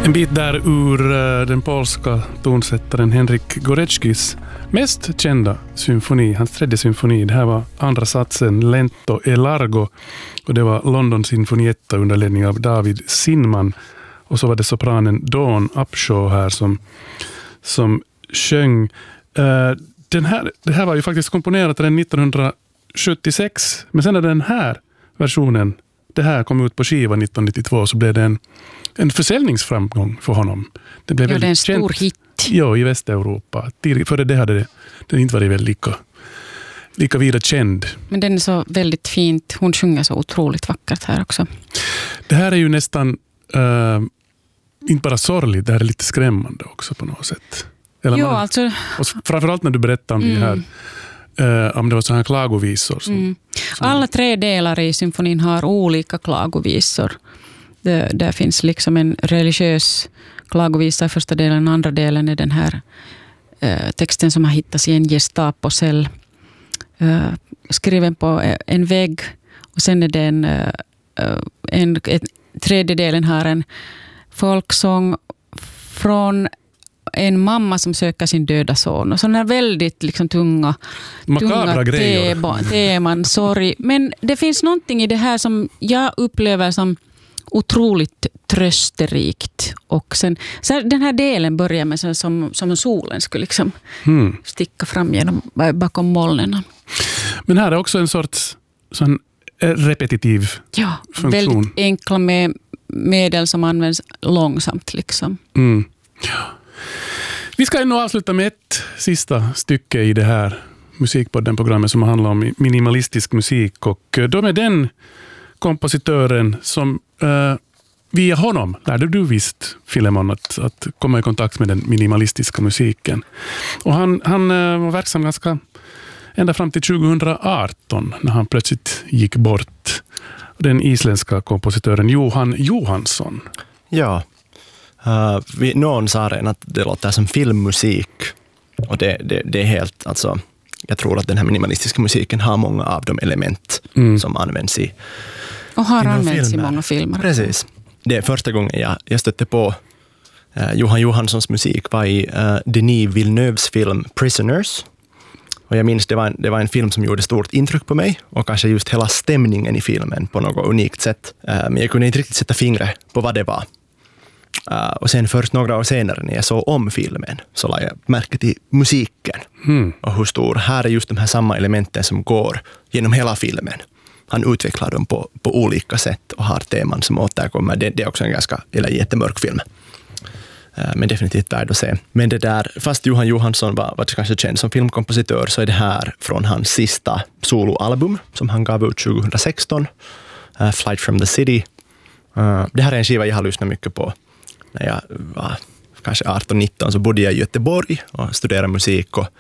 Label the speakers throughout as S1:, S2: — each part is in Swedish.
S1: En bit där ur den polska tonsättaren Henryk Góreckis mest kända symfoni, hans tredje symfoni. Det här var andra satsen, Lento e Largo, och det var London Sinfonietta under ledning av David Zinman. Och så var det sopranen Dawn Upshaw här som sjöng. Det här var ju faktiskt komponerat redan 1976, men sen är den här versionen, det här kom ut på skiva 1992, så blev det en försäljningsframgång för honom. Det blev
S2: det är en stor hit.
S1: Ja, i Västeuropa. Före det hade den inte varit väldigt lika vida känd.
S2: Men den är så väldigt fint. Hon sjunger så otroligt vackert här också. Det
S1: här är ju nästan inte bara sorgligt, det här är lite skrämmande också på något sätt.
S2: Alltså...
S1: Och framförallt när du berättar om det här, om det var så här klagovisor.
S2: Alla tre delar i symfonin har olika klagovisor. Där finns liksom en religiös klagovisa i första delen. Andra delen är den här texten som har hittats i en Gestapo-cell. Skriven på en vägg. Och sen är det en tredje delen har en folksång från en mamma som söker sin döda son. Och sådana väldigt liksom tunga teman, sorg. Men det finns någonting i det här som jag upplever som otroligt trösterikt. Och sen den här delen börjar med som solen skulle liksom sticka fram bakom molnen.
S1: Men här är också en sorts sån repetitiv funktion.
S2: Väldigt enkla med medel som används långsamt liksom.
S1: Ja. Vi ska nu avsluta med ett sista stycke i det här musikpodden-programmet som handlar om minimalistisk musik, och då med den kompositören som via honom lärde du visst, Filemon, att komma i kontakt med den minimalistiska musiken. Och han var verksam ganska ända fram till 2018 när han plötsligt gick bort. Den isländska kompositören Johan Johansson.
S3: Ja, någon sa redan att det låter som filmmusik, och det är helt, alltså, jag tror att den här minimalistiska musiken har många av de element som används i
S2: och har använts i många filmer.
S3: Precis. Det är första gången jag stötte på Johan Johanssons musik var i Denis Villeneuves film Prisoners. Och jag minns det var en film som gjorde stort intryck på mig, och kanske just hela stämningen i filmen på något unikt sätt. Men jag kunde inte riktigt sätta fingret på vad det var. Och sen först några år senare när jag såg om filmen så lade jag märke till musiken. Och hur stor. Här är just de här samma elementen som går genom hela filmen. Han utvecklar dem på olika sätt och har teman som återkommer. Det är också en jättemörk film. Men definitivt värd att se. Men det där, fast Johan Johansson var kanske känd som filmkompositör, så är det här från hans sista soloalbum som han gav ut 2016. Flight from the City. Det här är en skiva jag har lyssnat mycket på. När jag var kanske 18-19 så bodde jag i Göteborg och studerade musik, och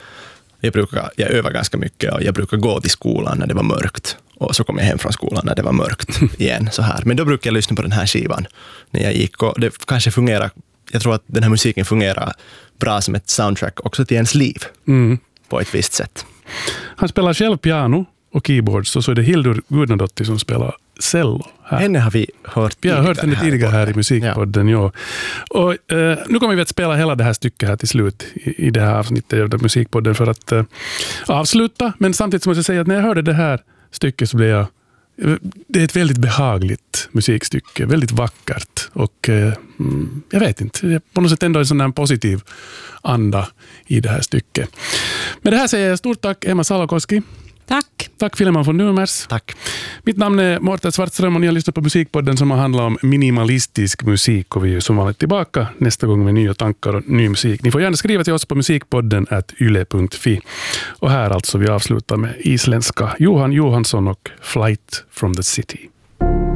S3: jag övar ganska mycket, och jag brukar gå till skolan när det var mörkt, och så kom jag hem från skolan när det var mörkt igen så här. Men då brukar jag lyssna på den här skivan när jag gick, och det kanske fungerar. Jag tror att den här musiken fungerar bra som ett soundtrack också till ens liv på ett visst sätt.
S1: Han spelar själv piano och keyboards, och så är det Hildur Gudnadottir som spelar cello här.
S3: Henne har vi hört
S1: tidigare. Vi har hört henne tidigare här i musikpodden, ja. Och nu kommer vi att spela hela det här stycket här till slut i det här avsnittet av musikpodden för att avsluta. Men samtidigt måste jag säga att när jag hörde det här stycket så blev jag... Det är ett väldigt behagligt musikstycke, väldigt vackert, och jag vet inte, det är på något sätt ändå en sån här positiv anda i det här stycket. Med det här säger jag stort tack Emma Salakoski.
S2: Tack.
S1: Tack Filemon von Numers.
S3: Tack.
S1: Mitt namn är Mårten Svartström och ni har lyssnat på musikpodden som har handlat om minimalistisk musik, och vi är som vanligt tillbaka nästa gång med nya tankar och ny musik. Ni får gärna skriva till oss på musikpodden@yle.fi. Och här alltså vi avslutar med isländska Johan Johansson och Flight from the City.